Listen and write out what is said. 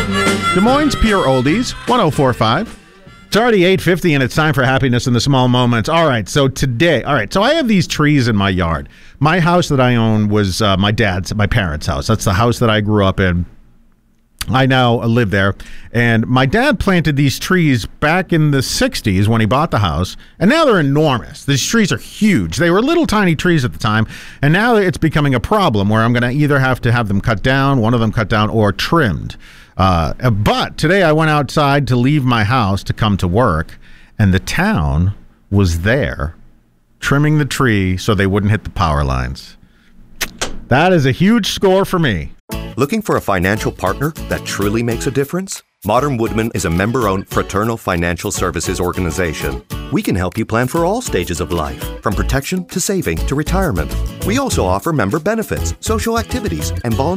Des Moines Pure Oldies, 104.5. It's already 8:50 and it's time for happiness in the small moments. All right, so I have these trees in my yard. My house that I own was my parents' house. That's the house that I grew up in. I now live there, and my dad planted these trees back in the 60s when he bought the house, and now they're enormous. These trees are huge. They were little tiny trees at the time, and now it's becoming a problem where I'm going to either have to have them cut down, one of them cut down, or trimmed. But today I went outside to leave my house to come to work, and the town was there trimming the tree so they wouldn't hit the power lines. That is a huge score for me. Looking for a financial partner that truly makes a difference? Modern Woodmen is a member-owned fraternal financial services organization. We can help you plan for all stages of life, from protection to saving to retirement. We also offer member benefits, social activities, and volunteer